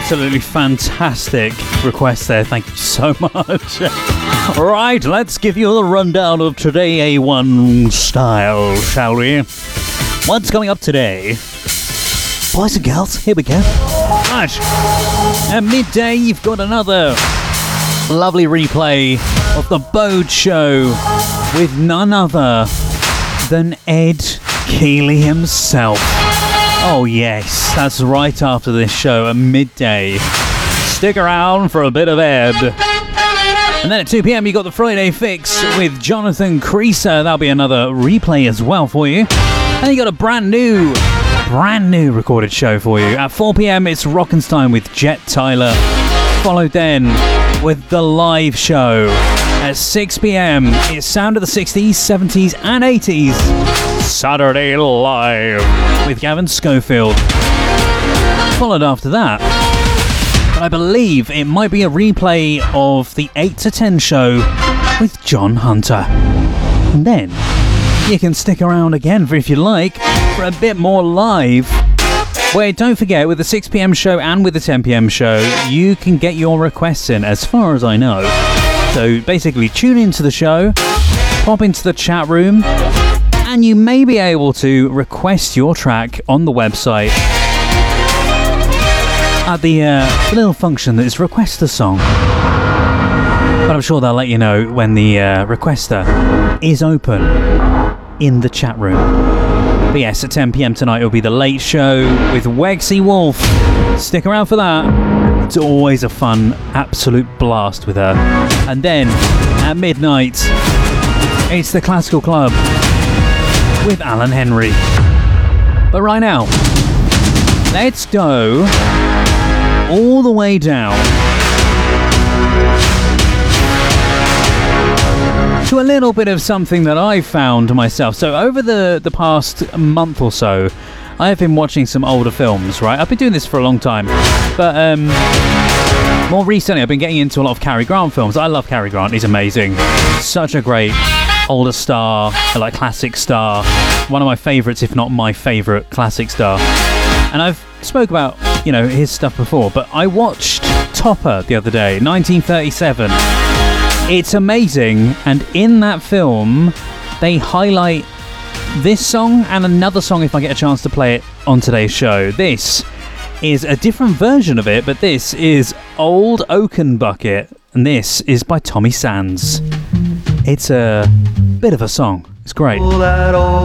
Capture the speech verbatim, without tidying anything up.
Absolutely fantastic request there. Thank you so much. All right, let's give you the rundown of today A one style, shall we? What's coming up today? Boys and girls, here we go. Right. At midday, you've got another lovely replay of the Bode Show with none other than Ed Keeley himself. Oh yes, that's right after this show at midday. Stick around for a bit of Ed. And then at two p.m. you got the Friday Fix with Jonathan Creaser. That'll be another replay as well for you. And you got a brand new, brand new recorded show for you. At four p.m. it's Rockenstein with Jet Tyler. Followed then with the live show. At six p.m. it's Sound of the sixties, seventies and eighties. Saturday Live with Gavin Schofield. Followed after that, but I believe it might be a replay of the eight to ten show with John Hunter. And then you can stick around again for if you like for a bit more live. Wait, don't forget, with the six p.m. show and with the ten p.m. show, you can get your requests in, as far as I know. So basically, tune into the show, pop into the chat room, and you may be able to request your track on the website at the uh, little function that is Request a Song. But I'm sure they'll let you know when the uh, requester is open in the chat room. But yes, at ten p.m. tonight it'll be the late show with Wegsy Wolf. Stick around for that. It's always a fun, absolute blast with her. And then at midnight, it's the Classical Club with Alan Henry. But right now, let's go all the way down to a little bit of something that I found myself. So over the, the past month or so, I have been watching some older films, right? I've been doing this for a long time. But um, more recently, I've been getting into a lot of Cary Grant films. I love Cary Grant. He's amazing. Such a great older star, like classic star. One of my favourites, if not my favourite classic star. And I've spoke about, you know, his stuff before, but I watched Topper the other day, nineteen thirty-seven. It's amazing, and in that film, they highlight this song and another song if I get a chance to play it on today's show. This is a different version of it, but this is Old Oaken Bucket, and this is by Tommy Sands. It's a bit of a song. It's great.